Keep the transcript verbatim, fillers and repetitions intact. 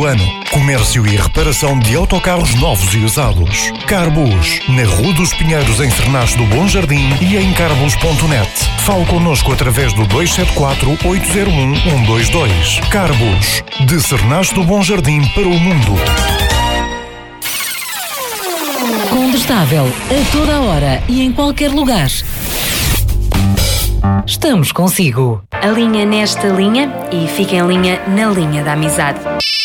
do ano. Comércio e reparação de autocarros novos e usados. Carbus, na Rua dos Pinheiros, em Fernás do Bom Jardim e em carbus ponto net. Fale connosco através do dois sete quatro, oito zero um, um dois dois. Carbus, de Fernás do Bom Jardim para o mundo. Combustável a toda a hora e em qualquer lugar. Estamos consigo. Alinha nesta linha e fica em linha na linha da amizade.